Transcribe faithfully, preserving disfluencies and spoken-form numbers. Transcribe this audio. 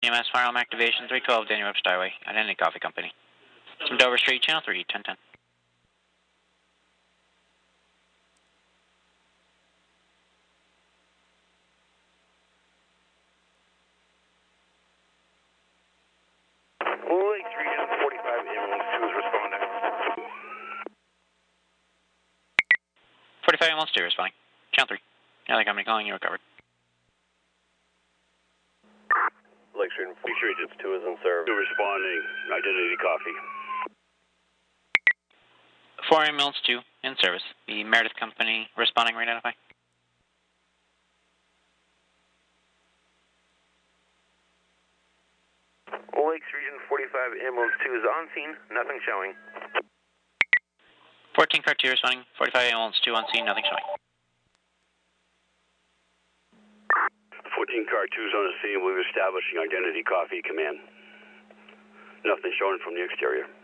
E M S firearm activation, three twelve Daniel Webster Highway, Identity Coffee Company. From Dover Street, Channel three, ten ten. Lakes Region forty-five, ambulance two is responding. forty-five ambulance two responding. Channel three. Identity Company calling you recovered. Lakes Region two is in service. Two responding. Identity Coffee. four ambulance two in service. The Meredith Company responding, re-identify. Lakes Region forty-five, ambulance two is on scene, nothing showing. fourteen car two responding, forty-five ambulance two on scene, nothing showing. fourteen car two is on the scene. We're establishing Identity Coffee command. Nothing showing from the exterior.